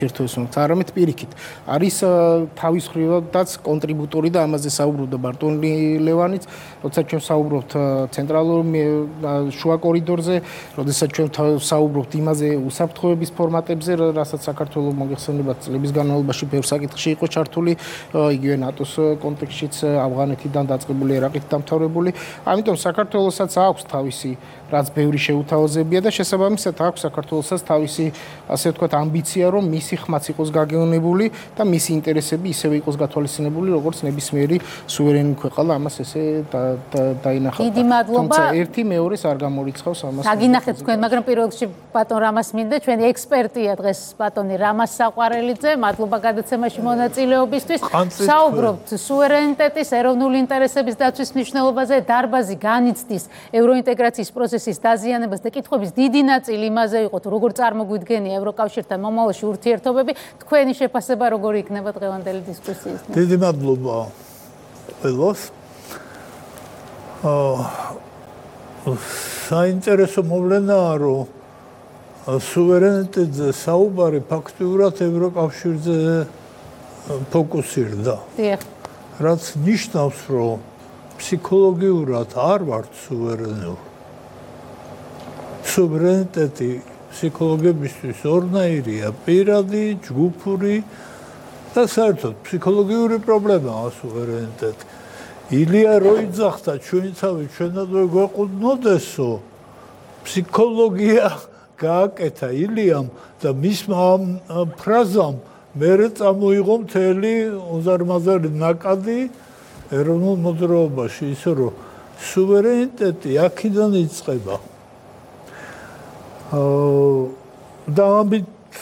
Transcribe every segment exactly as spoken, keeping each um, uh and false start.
ერთოსნოთ არამედ პირიქით არის თავის ხრივადაც კონტრიბუტორი და ამაზე საუბრობდა ბარტონი ლევანიც, როცა ჩვენ საუბრობთ ცენტრალურ შუა კორიდორზე, როდესაც ჩვენ საუბრობთ იმაზე უსაფრთხოების ფორმატებზე, რასაც საქართველოს მოგეხსენებათ წლების განმავლობაში ბევრ საკითხში იყო ჩართული, იგივე ნატოს კონტექსტშიც ავღანეთიდან დაწყებული, ერაყით დამთავრებული. ამიტომ საქართველოსაც აქვს თავისი რაც ბევრი შეუთავაზებია და შესაბამისად აქვს საქართველოსაც თავისი ასე ვთქვათ ამბიცია რომ მისი ხმაც იყოს გაგეონებული და მისი ინტერესები ისევე იყოს გათვალისწინებული როგორც ნებისმიერი სუვერენი ქვეყანა ამას ესე დაინახავთ. დიდი მადლობა. თუმცა ერთი მეორეს არ გამორიცხავს ამას. დაგინახეთ თქვენ, მაგრამ პირველ რიგში ბატონ რამას მინდა, ჩვენი ექსპერტია დღეს ბატონი რამას საყვარელიძე, მადლობა გადაცემაში მონაწილეობისთვის. საუბრობთ სუვერენიტეტის, ეროვნული ინტერესების დაცვის მნიშვნელობაზე, დარბაზი განიცდის ევროინტეგრაციის პროცესის დაზიანებას და კითხვების დიდი ნაწილი იმაზე იყო, თუ როგორ წარმოგვიდგენია ევროკავშირთან მომავალში ურთიერთობები, თქვენი შეფასება როგორი იქნება დღევანდელი დისკუსიის? დიდი მადლობა ყველას. საინტერესო მოვლენაა, რომ სუვერენიტეტზე საუბარი ფაქტიურად ევროკავშირზე ფოკუსირდა. რაც ნიშნავს, რომ ფსიქოლოგიურად არ ვართ სუვერენური. სუვერენიტეტი ფსიქოლოგებისთვის ორნაირია, პირადი, ჯგუფური და საერთოდ ფსიქოლოგიური პრობლემაა სუვერენიტეტი. ილია რო იძახდა ჩვენიცავი ჩვენადვე გვეყუდნოდესო, ფსიქოლოგია გააკეთა ილიამ და მისმა ამ ფრაზამ მერე წამოიღო მთელი უზარმაზარი ნაკადი ეროვნულ მოძრაობაში, ისე რომ სუვერენიტეტი აქედან იწყება. და ამით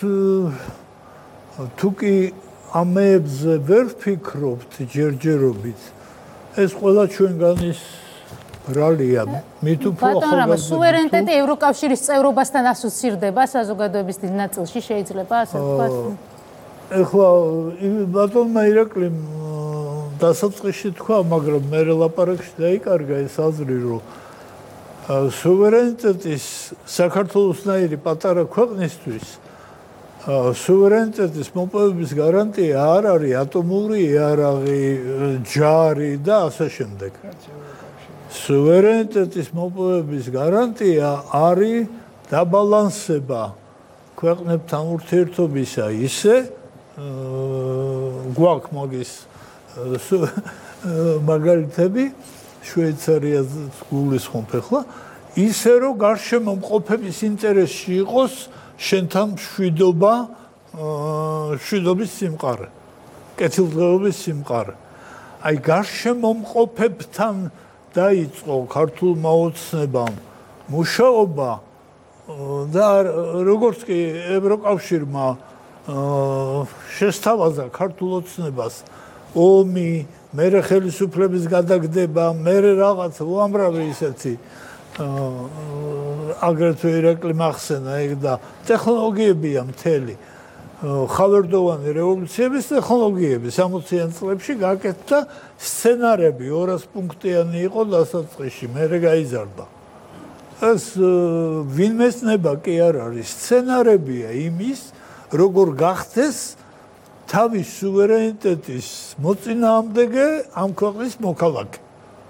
თუკი ამებზე ვერ ვფიქრობთ ჯერჯერობით, ეს ყველა ჩვენგანის ბრალია. მით უფრო ახალგაზრდა სუვერენიტეტი ევროკავშირის წევრობასთან ასოცირდება საზოგადოების დიდ ნაწილში, შეიძლება ასე ვთქვათ. ეხლა ბატონმა ირაკლიმ დასაწყისში თქვა, მაგრამ მე ლაპარაკში დაიკარგა ეს აზრი, რომ სუვერენიტეტის საქართველოსნაირი პატარა ქვეყნისთვის სუვერენიტეტის მოპოვების გარანტია არ არის ატომური იარაღი, ჯარი და ასე შემდეგ. სუვერენიტეტის მოპოვების გარანტია არის დაბალანსება ქვეყნებთან ურთიერთობისა ისე გვაქვს მაგის მაგალითები შვეიცარიას გულისხმობ ახლა ისე რომ გარშემო მყოფების ინტერესში იყოს შენთან მშვიდობა მშვიდობის სიმყარე კეთილდღეობის სიმყარე აი გარშემო მყოფებთან დაიწყო ქართულმა ოცნებამ მუშაობა და როგორც კი ევროკავშირმა შესთავაზა ქართულ ოცნებას ომი მერე ხელისუფლების გადაგდება, მერე რაღაც უამრავი ისეთი აგრეთვე ირაკლი მახსენა ეგ და ტექნოლოგიებია მთელი ხავერდოვანი რევოლუციების ტექნოლოგიები სამოციან წლებში გაკეთდა სცენარები ორას პუნქტიანი იყო დასაწყისში, მერე გაიზარდა. ეს ვინმეს ნება კი არ არის, სცენარებია იმის, როგორ გახდეს თავის სუვერენიტეტის მოწინააღმდეგე ამ ქვეყნის მოქალაქე.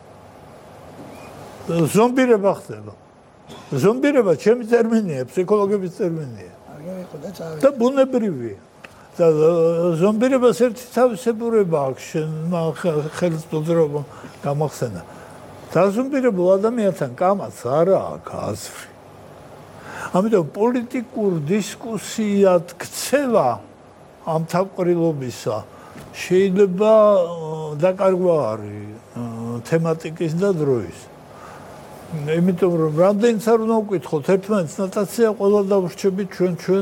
ზომბირება ხდება. ზომბირება ჩემი ტერმინია, ფსიქოლოგების ტერმინია. და ბუნებრივია. და ზომბირებას ერთი თავისებურება აქვს, შენ ხელს მოძრაობა გამახსენა. დაზომბირებულ ადამიანთან კამაც არა აქვს აზრი. ამიტომ პოლიტიკურ დისკუსიად ქცევა ამ თავყრილობისა შეიძლება დაკარგვა არის თემატიკის და დროის. იმიტომ რომ რამდენიც არ უნდა ვკითხოთ ერთმანეთს ნოტაცია ყველა დავრჩებით ჩვენ ჩვენ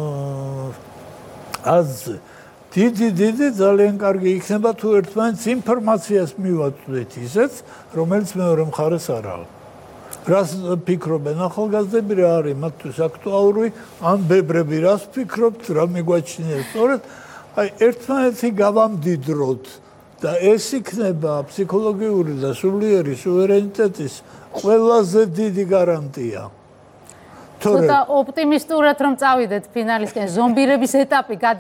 აზრზე. დიდი დიდი ძალიან კარგი იქნება თუ ერთმანეთს ინფორმაციას მივაწვდეთ ისეც, რომელიც მეორე მხარეს არ არის. რას ფიქრობენ ახალგაზრდები, რა არის მათთვის აქტუალური, ან ბებრები რას ფიქრობთ, რა მიგვაჩნიათ. სწორედ აი ერთმანეთი გავამდიდროთ და ეს იქნება ფსიქოლოგიური და სულიერი სუვერენიტეტის ყველაზე დიდი გარანტია. ცოტა ოპტიმისტურად რომ წავიდეთ ფინალისკენ, ზომბირების ეტაპი